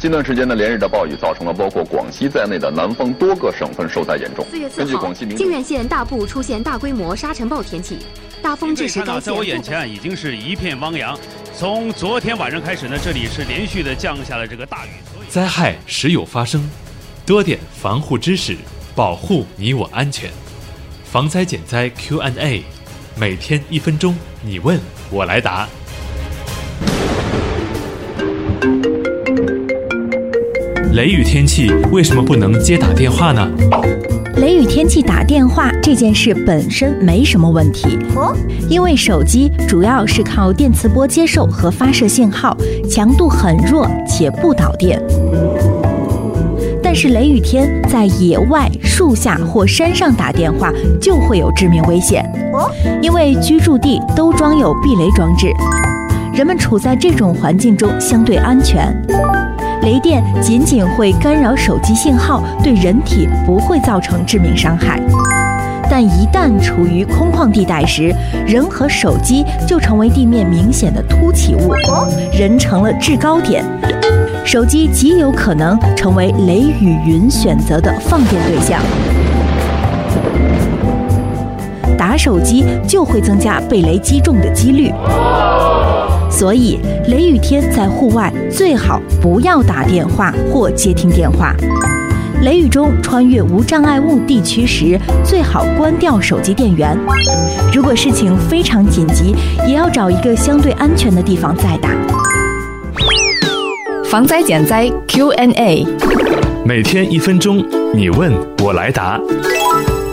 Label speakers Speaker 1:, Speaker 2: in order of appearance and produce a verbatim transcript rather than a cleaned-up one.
Speaker 1: 近段时间的连日的暴雨，造成了包括广西在内的南方多个省份受灾严重。
Speaker 2: 四月四号，靖远县大部出现大规模沙尘暴天气，大风致使该县。
Speaker 3: 在我眼前已经是一片汪洋。从昨天晚上开始呢，这里是连续的降下了这个大雨。
Speaker 4: 灾害时有发生，多点防护知识，保护你我安全。防灾减灾 Q and A， 每天一分钟，你问我来答。雷雨天气为什么不能接打电话呢？
Speaker 5: 雷雨天气打电话这件事本身没什么问题，因为手机主要是靠电磁波接受和发射信号，强度很弱且不导电。但是雷雨天在野外、树下或山上打电话就会有致命危险，因为居住地都装有避雷装置，人们处在这种环境中相对安全。雷电仅仅会干扰手机信号，对人体不会造成致命伤害。但一旦处于空旷地带时，人和手机就成为地面明显的凸起物，人成了制高点，手机极有可能成为雷雨云选择的放电对象。打手机就会增加被雷击中的几率。所以雷雨天在户外最好不要打电话或接听电话。雷雨中穿越无障碍物地区时，最好关掉手机电源。如果事情非常紧急，也要找一个相对安全的地方再打。
Speaker 6: 防灾减灾 Q and A，
Speaker 4: 每天一分钟，你问我来答。